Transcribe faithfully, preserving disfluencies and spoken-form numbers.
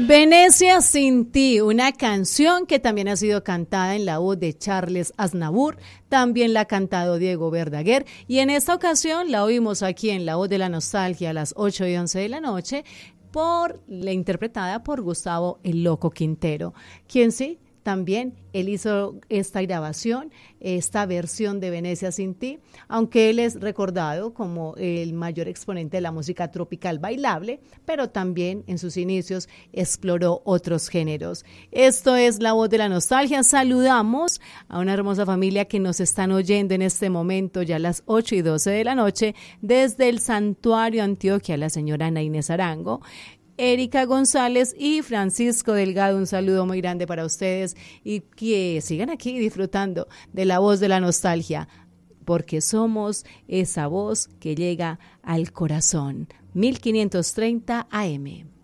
Venecia sin ti, una canción que también ha sido cantada en la voz de Charles Aznavour, también la ha cantado Diego Verdaguer y en esta ocasión la oímos aquí en La Voz de la Nostalgia a las ocho y once de la noche por la interpretada por Gustavo el Loco Quintero, quien sí, también él hizo esta grabación, esta versión de Venecia sin ti, aunque él es recordado como el mayor exponente de la música tropical bailable, pero también en sus inicios exploró otros géneros. Esto es La Voz de la Nostalgia. Saludamos a una hermosa familia que nos están oyendo en este momento, ya a las ocho y doce de la noche, desde el Santuario Antioquia, la señora Ana Inés Arango, Erika González y Francisco Delgado. Un saludo muy grande para ustedes y que sigan aquí disfrutando de La Voz de la Nostalgia, porque somos esa voz que llega al corazón. mil quinientos treinta A M.